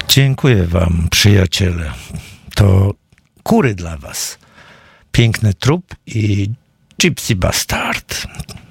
Dziękuję wam, przyjaciele. To kury dla was. Piękny trup i Gypsy Bastard.